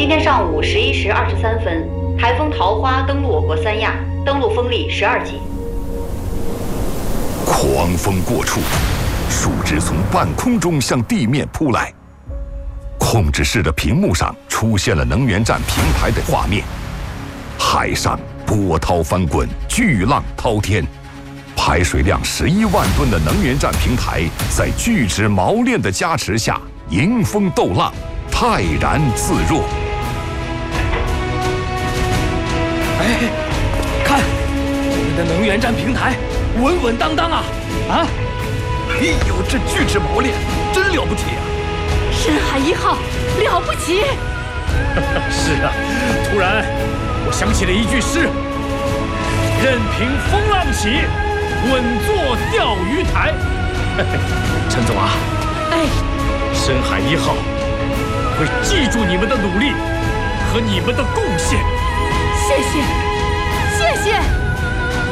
今天上午11时23分，台风桃花登陆我国三亚，登陆风力12级。 狂风过处，树枝从半空中向地面扑来。控制室的屏幕上出现了能源站平台的画面，海上波涛翻滚，巨浪滔天。排水量11万吨的能源站平台，在巨齿锚链的加持下，迎风斗浪，泰然自若。 哎，看，我们的能源站平台稳稳当当啊！啊！哎呦，这巨齿锚链真了不起啊！ 深海1号了不起！ 是啊，突然我想起了一句诗：任凭风浪起，稳坐钓鱼台。陈总啊， 哎， 深海1号会记住你们的努力和你们的贡献。 谢谢。